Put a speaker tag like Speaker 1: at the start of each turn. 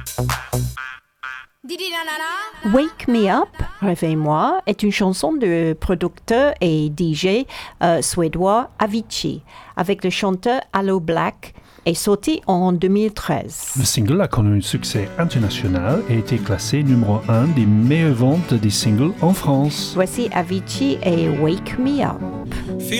Speaker 1: Wake Me Up, Réveille-moi, est une chanson de producteur et DJ suédois Avicii, avec le chanteur Allo Black, et sorti en 2013.
Speaker 2: Le single a connu un succès international et a été classé numéro 1 des meilleures ventes des singles en France.
Speaker 1: Voici Avicii et Wake Me Up.